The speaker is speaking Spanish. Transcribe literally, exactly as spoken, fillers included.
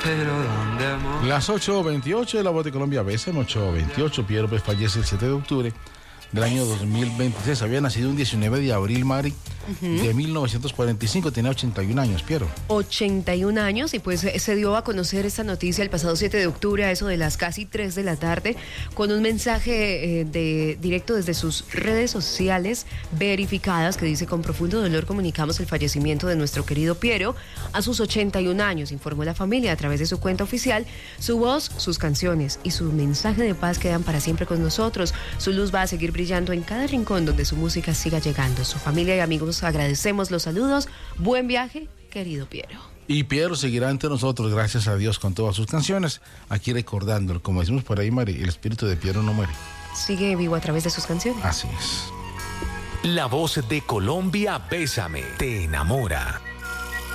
pero ¿dónde, amor? Las ocho veintiocho de la voz de Colombia, B S M ocho veintiocho. Piero pues fallece el siete de octubre del año dos mil veintiséis. Había nacido un diecinueve de abril, Mari, uh-huh. de mil novecientos cuarenta y cinco. Tenía ochenta y un años, Piero. ochenta y un años, y pues se dio a conocer esta noticia el pasado siete de octubre a eso de las casi tres de la tarde, con un mensaje eh, de directo desde sus redes sociales verificadas que dice: con profundo dolor comunicamos el fallecimiento de nuestro querido Piero a sus ochenta y un años, informó la familia a través de su cuenta oficial. Su voz, sus canciones y su mensaje de paz quedan para siempre con nosotros. Su luz va a seguir brillando brillando en cada rincón donde su música siga llegando. Su familia y amigos agradecemos los saludos. Buen viaje, querido Piero. Y Piero seguirá entre nosotros, gracias a Dios, con todas sus canciones, aquí recordándolo. Como decimos por ahí, Mari, el espíritu de Piero no muere. Sigue vivo a través de sus canciones. Así es. La voz de Colombia, Bésame, te enamora.